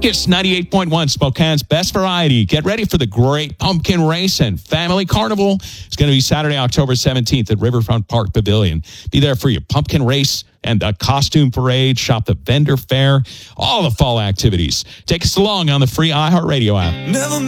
Kiss 98.1, Spokane's best variety. Get ready for the Great Pumpkin Race and Family Carnival. It's going to be Saturday, October 17th at Riverfront Park Pavilion. Be there for your pumpkin race and a costume parade. Shop the vendor fair, all the fall activities. Take us along on the free iHeartRadio app.